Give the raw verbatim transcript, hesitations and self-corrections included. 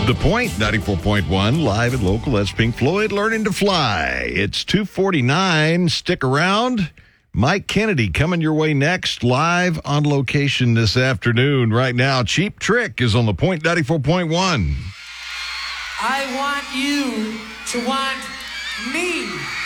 The Point, ninety-four point one, live and local. That's Pink Floyd, Learning to Fly. It's two forty-nine. Stick around. Mike Kennedy coming your way next, live on location this afternoon. Right now, Cheap Trick is on The Point, ninety-four point one. I want you to want me.